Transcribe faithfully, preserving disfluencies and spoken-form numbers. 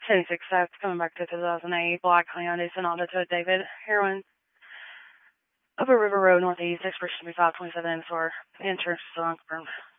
ten six South, coming back to two thousand eight, Black Hyundai Sonata to David Heroin. Upper River Road, Northeast, expiration five twenty-seven, for insurance still unconfirmed.